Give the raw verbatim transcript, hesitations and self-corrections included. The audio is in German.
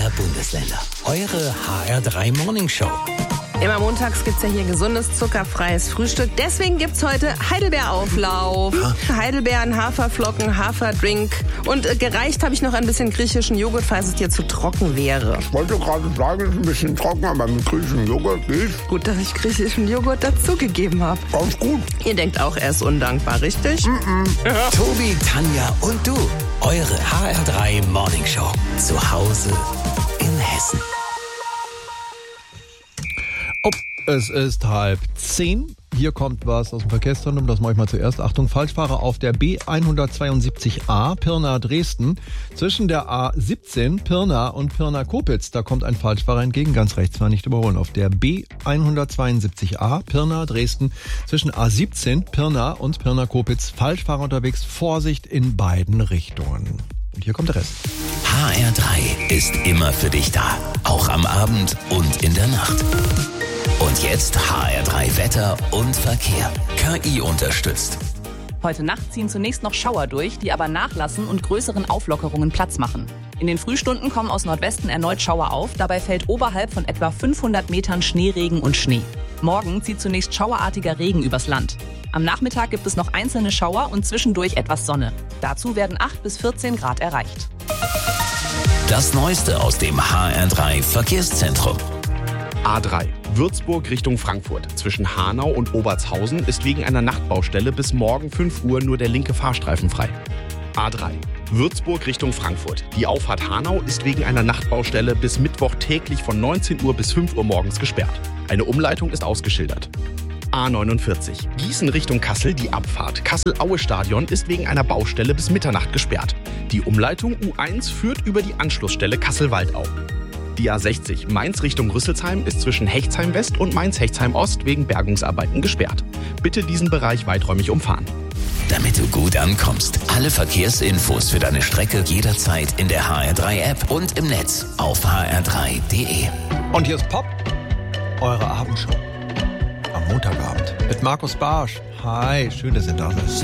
aller Bundesländer. Eure H R drei Morning Show. Immer montags gibt's ja hier gesundes, zuckerfreies Frühstück. Deswegen gibt's heute Heidelbeerauflauf. Ja. Heidelbeeren, Haferflocken, Haferdrink. Und äh, gereicht habe ich noch ein bisschen griechischen Joghurt, falls es dir zu trocken wäre. Ich wollte gerade sagen, es ist ein bisschen trocken, aber mit griechischem Joghurt geht. Gut, dass ich griechischen Joghurt dazugegeben habe. Ganz gut. Ihr denkt auch, er ist undankbar, richtig? Mm-mm. Ja. Tobi, Tanja und du. Eure H R drei Morning Show. Zu Hause in Hessen. Oh, es ist halb zehn. Hier kommt was aus dem Verkehrszentrum, das mache ich mal zuerst. Achtung, Falschfahrer auf der B hundertzweiundsiebzig A, Pirna-Dresden. Zwischen der A siebzehn, Pirna und Pirna-Kopitz, da kommt ein Falschfahrer entgegen, ganz rechts, war nicht überholen. Auf der B hundertzweiundsiebzig A, Pirna-Dresden, zwischen A siebzehn, Pirna und Pirna-Kopitz, Falschfahrer unterwegs, Vorsicht in beiden Richtungen. Und hier kommt der Rest. H R drei ist immer für dich da, auch am Abend und in der Nacht. Und jetzt H R drei Wetter und Verkehr. K I unterstützt. Heute Nacht ziehen zunächst noch Schauer durch, die aber nachlassen und größeren Auflockerungen Platz machen. In den Frühstunden kommen aus Nordwesten erneut Schauer auf. Dabei fällt oberhalb von etwa fünfhundert Metern Schneeregen und Schnee. Morgen zieht zunächst schauerartiger Regen übers Land. Am Nachmittag gibt es noch einzelne Schauer und zwischendurch etwas Sonne. Dazu werden acht bis vierzehn Grad erreicht. Das Neueste aus dem H R drei Verkehrszentrum. A drei. Würzburg Richtung Frankfurt. Zwischen Hanau und Obertshausen ist wegen einer Nachtbaustelle bis morgen fünf Uhr nur der linke Fahrstreifen frei. A drei. Würzburg Richtung Frankfurt. Die Auffahrt Hanau ist wegen einer Nachtbaustelle bis Mittwoch täglich von neunzehn Uhr bis fünf Uhr morgens gesperrt. Eine Umleitung ist ausgeschildert. A neunundvierzig. Gießen Richtung Kassel, die Abfahrt Kassel-Aue-Stadion ist wegen einer Baustelle bis Mitternacht gesperrt. Die Umleitung U eins führt über die Anschlussstelle Kassel-Waldau. Die A sechzig Mainz Richtung Rüsselsheim ist zwischen Hechtsheim West und Mainz-Hechtsheim Ost wegen Bergungsarbeiten gesperrt. Bitte diesen Bereich weiträumig umfahren. Damit du gut ankommst, alle Verkehrsinfos für deine Strecke jederzeit in der H R drei App und im Netz auf h r drei punkt d e. Und hier ist Pop, eure Abendshow. Am Montagabend mit Markus Barsch. Hi, schön, dass ihr da seid.